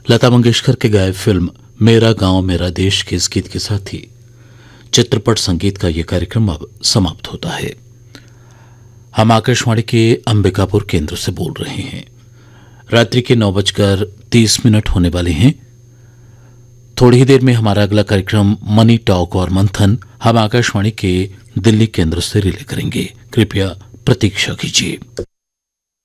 लता मंगेशकर के गाए फिल्म मेरा गांव मेरा देश के इस गीत के साथ ही चित्रपट संगीत का यह कार्यक्रम अब समाप्त होता है। हम आकाशवाणी के अंबिकापुर केंद्र से बोल रहे हैं। रात्रि के 9:30 होने वाले हैं। थोड़ी ही देर में हमारा अगला कार्यक्रम मनी टॉक और मंथन हम आकाशवाणी के दिल्ली केंद्र से रिले करेंगे। कृपया प्रतीक्षा कीजिए।